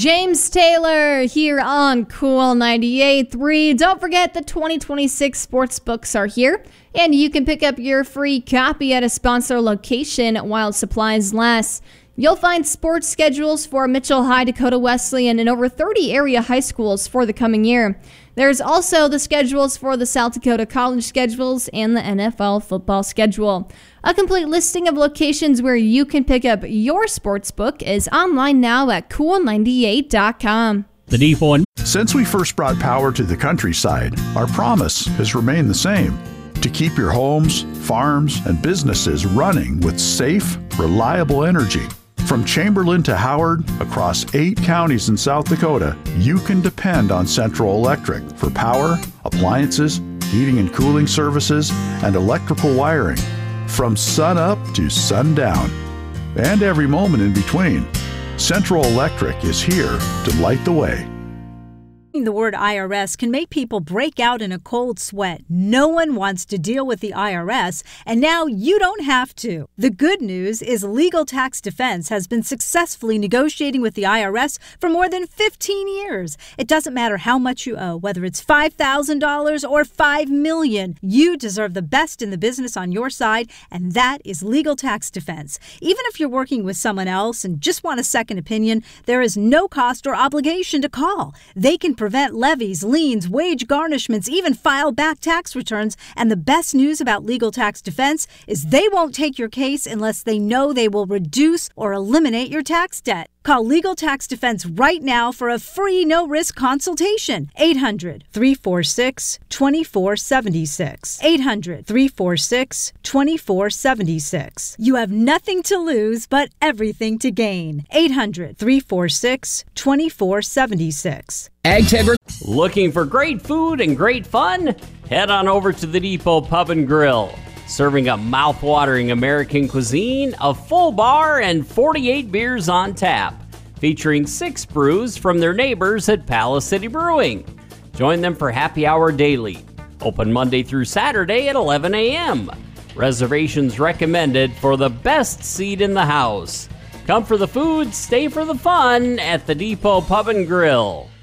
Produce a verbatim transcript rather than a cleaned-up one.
James Taylor here on Cool ninety-eight point three. Don't forget the twenty twenty-six sports books are here, and you can pick up your free copy at a sponsor location while supplies last. You'll find sports schedules for Mitchell High, Dakota Wesleyan, and over thirty area high schools for the coming year. There's also the schedules for the South Dakota College schedules and the N F L football schedule. A complete listing of locations where you can pick up your sports book is online now at cool ninety-eight dot com. The Depot. Since we first brought power to the countryside, our promise has remained the same: to keep your homes, farms, and businesses running with safe, reliable energy. From Chamberlain to Howard, across eight counties in South Dakota, you can depend on Central Electric for power, appliances, heating and cooling services, and electrical wiring. From sun up to sundown, and every moment in between, Central Electric is here to light the way. The word I R S can make people break out in a cold sweat. No one wants to deal with the I R S, and now you don't have to. The good news is Legal Tax Defense has been successfully negotiating with the I R S for more than fifteen years. It doesn't matter how much you owe, whether it's five thousand dollars or five million dollars. You deserve the best in the business on your side, and that is Legal Tax Defense. Even if you're working with someone else and just want a second opinion, there is no cost or obligation to call. They can prevent levies, liens, wage garnishments, even file back tax returns. And the best news about Legal Tax Defense is they won't take your case unless they know they will reduce or eliminate your tax debt. Call Legal Tax Defense right now for a free no-risk consultation. eight hundred, three four six, two four seven six. eight hundred, three four six, two four seven six. You have nothing to lose but everything to gain. eight hundred, three four six, two four seven six. AgTech. Looking for great food and great fun? Head on over to the Depot Pub and Grill. Serving a mouth-watering American cuisine, a full bar, and forty-eight beers on tap. Featuring six brews from their neighbors at Palace City Brewing. Join them for happy hour daily. Open Monday through Saturday at eleven a.m. Reservations recommended for the best seat in the house. Come for the food, stay for the fun at the Depot Pub and Grill.